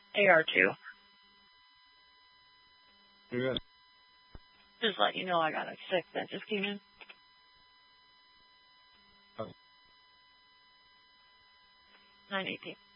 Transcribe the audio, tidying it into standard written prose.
AR2. You're good. Just let you know I got a 6 that just came in. Okay. 918.